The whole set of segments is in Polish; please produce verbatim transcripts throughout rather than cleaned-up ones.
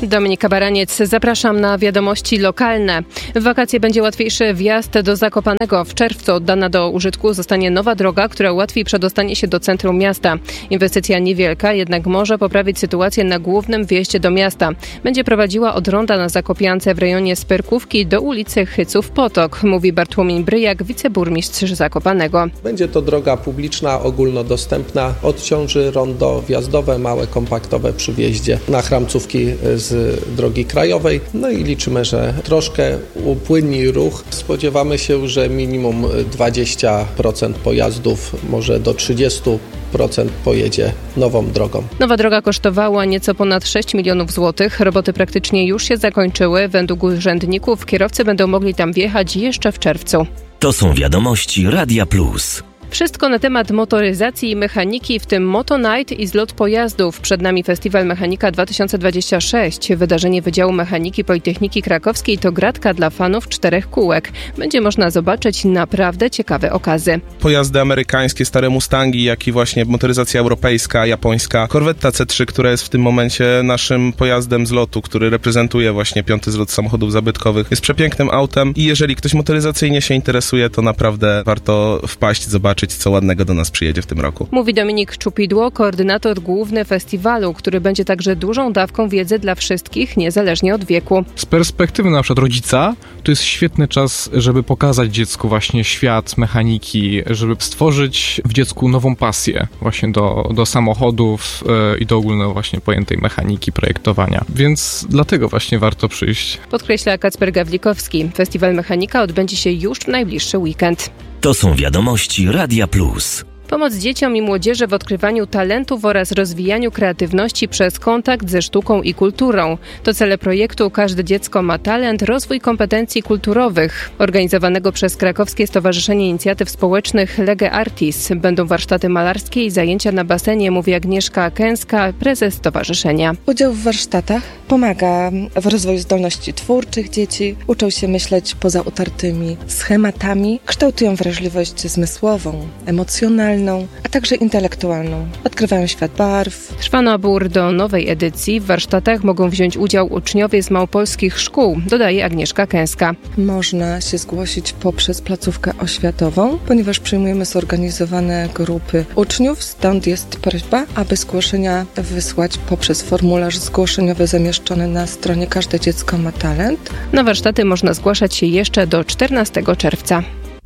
Dominika Baraniec, zapraszam na wiadomości lokalne. W wakacje będzie łatwiejszy wjazd do Zakopanego. W czerwcu oddana do użytku zostanie nowa droga, która ułatwi przedostanie się do centrum miasta. Inwestycja niewielka, jednak może poprawić sytuację na głównym wjeździe do miasta. Będzie prowadziła od ronda na Zakopiance w rejonie Sperkówki do ulicy Hyców-Potok, mówi Bartłomiej Bryjak, wiceburmistrz Zakopanego. Będzie to droga publiczna, ogólnodostępna, odciąży rondo wjazdowe, małe, kompaktowe przy wjeździe na Chramcówki z drogi krajowej. No i liczymy, że troszkę upłynni ruch. Spodziewamy się, że minimum dwadzieścia procent pojazdów, może do trzydzieści procent pojedzie nową drogą. Nowa droga kosztowała nieco ponad sześć milionów złotych. Roboty praktycznie już się zakończyły. Według urzędników kierowcy będą mogli tam wjechać jeszcze w czerwcu. To są wiadomości Radia Plus. Wszystko na temat motoryzacji i mechaniki, w tym Moto Night i zlot pojazdów. Przed nami Festiwal Mechanika dwa tysiące dwadzieścia sześć. Wydarzenie Wydziału Mechaniki Politechniki Krakowskiej to gratka dla fanów czterech kółek. Będzie można zobaczyć naprawdę ciekawe okazy. Pojazdy amerykańskie, stare Mustangi, jak i właśnie motoryzacja europejska, japońska. Corvetta C trzy, która jest w tym momencie naszym pojazdem zlotu, który reprezentuje właśnie piąty zlot samochodów zabytkowych. Jest przepięknym autem i jeżeli ktoś motoryzacyjnie się interesuje, to naprawdę warto wpaść, zobaczyć, co ładnego do nas przyjedzie w tym roku. Mówi Dominik Czupidło, koordynator główny festiwalu, który będzie także dużą dawką wiedzy dla wszystkich, niezależnie od wieku. Z perspektywy na przykład rodzica, to jest świetny czas, żeby pokazać dziecku właśnie świat mechaniki, żeby stworzyć w dziecku nową pasję właśnie do, do samochodów yy, i do ogólno właśnie pojętej mechaniki, projektowania. Więc dlatego właśnie warto przyjść. Podkreśla Kacper Gawlikowski. Festiwal Mechanika odbędzie się już w najbliższy weekend. To są wiadomości Radia Plus. Pomoc dzieciom i młodzieży w odkrywaniu talentów oraz rozwijaniu kreatywności przez kontakt ze sztuką i kulturą. To cele projektu Każde dziecko ma talent, rozwój kompetencji kulturowych, organizowanego przez Krakowskie Stowarzyszenie Inicjatyw Społecznych Lege Artis. Będą warsztaty malarskie i zajęcia na basenie, mówi Agnieszka Kęska, prezes stowarzyszenia. Udział w warsztatach pomaga w rozwoju zdolności twórczych dzieci, uczą się myśleć poza utartymi schematami, kształtują wrażliwość zmysłową, emocjonalną, a także intelektualną. Odkrywają świat barw. Trwa nabór do nowej edycji. W warsztatach mogą wziąć udział uczniowie z małopolskich szkół, dodaje Agnieszka Kęska. Można się zgłosić poprzez placówkę oświatową, ponieważ przyjmujemy zorganizowane grupy uczniów, stąd jest prośba, aby zgłoszenia wysłać poprzez formularz zgłoszeniowy zamieszczony na stronie Każde dziecko ma talent. Na warsztaty można zgłaszać się jeszcze do czternastego czerwca.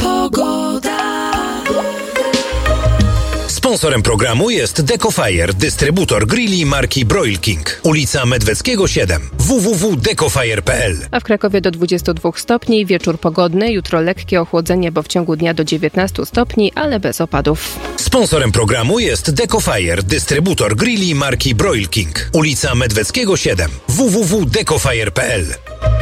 Pogoda. Sponsorem programu jest Decofire, dystrybutor grilli marki Broil King. Ulica Medweckiego siedem. w w w kropka decofire kropka p l. A w Krakowie do dwudziestu dwóch stopni, wieczór pogodny, jutro lekkie ochłodzenie, bo w ciągu dnia do dziewiętnastu stopni, ale bez opadów. Sponsorem programu jest Decofire, dystrybutor grilli marki Broil King. Ulica Medweckiego siedem. w w w kropka decofire kropka p l.